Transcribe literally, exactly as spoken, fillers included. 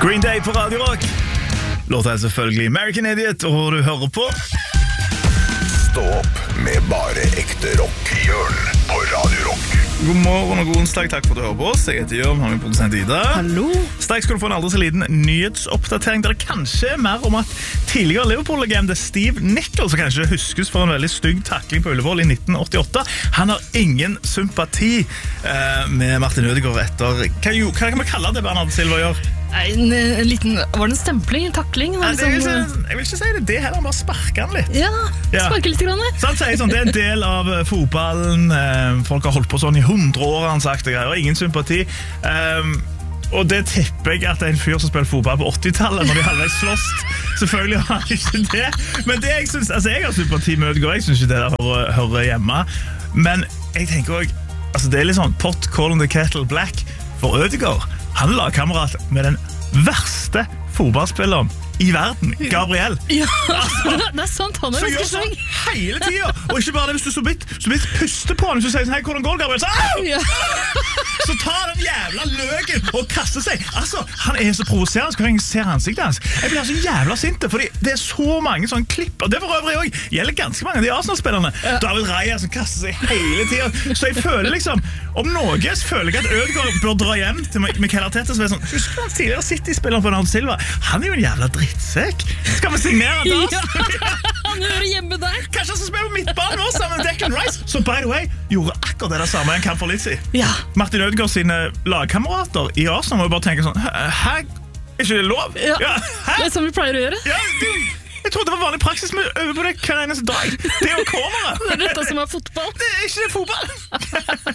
Green Day på Radio Rock. Låta er selvfølgelig American Idiot, og du hører på Stå opp med bare ekte rock. Jørn på Radio Rock. God morgen og god onsdag, takk for at du hører på oss. Jeg heter Jørn, har min produsent Ida. Hallo. Straks skal du få en aldri så liten nyhetsoppdatering der det kanskje er mer om at tidligere Liverpool-legende Steve Nicol, som kanskje huskes for en veldig stygg takling på Ullevål i nitten åttiåtte, han har ingen sympati eh, med Martin Ødegaard etter hva, jo, hva kan vi kalle det Bernardo Silva gjør? En, en liten, var det en stempling, en takling? Ja, liksom, jeg, vil ikke, jeg vil ikke si det, det heller, han bare sparker han litt. Ja, Ja. sparker litt grann. Så han sier sånn, det er en del av eh, fotballen, eh, folk har holdt på sånn i hundre år, har han sagt, og greier, og ingen sympati. Um, og det tipper jeg at det er en fyr som spiller fotball på åttitallet, når de halvveis slåst. Selvfølgelig har han ikke det. Men det jeg synes, altså jeg har sympati med Ødegaard, jeg synes ikke det der hører, hører hjemme. Men jeg tenker også, altså det er litt sånn pot calling the kettle black for Ødegaard. Han er lagkamerat med den verste fotballspilleren i verden, Gabriel. Ja, det er sant, han er Så gjør ganske sånn stygg. hele tiden. Og ikke bare det, hvis du så vidt, så vidt puster på han, hvis du sier sånn, hei, hvordan går det, Gabriel? Så, au! Ja. Så tar den jævla løken og kaster seg. Altså, han er så provoserende, skal jeg se ansiktet hans. Jeg blir så jævla sinte, fordi det er så mange sånne klipp, og det for øvrig også gjelder ganske mange av de Arsenal-spillerne. David Raya som kaster seg hele tiden. Så jeg føler liksom, om noe, så føler jeg at Ødegaard bør dra hjem til Mikel Arteta, så er det sånn, husk han tidligere City-spilleren på Bernardo Silva. Han er jo en jævla drittsekk. Skal vi signere til oss? Ja, han hører hjemme der. Kanskje han skal spille på midtbanen nå sammen med Declan Rice, som by the way gjorde akkurat det der samme en kamp for litt siden. Ja. Martin Ødegaard sine lagkamerater i Arsenal må jo bare tenke sånn, hæ, er ikke det lov? Ja. Ja, hæ? Det er som vi pleier å gjøre. Ja, du, jeg trodde det var vanlig praksis med å øve på det hver eneste dag. Det er jo corneret. Det er dette som er fotball. Det er ikke det fotball.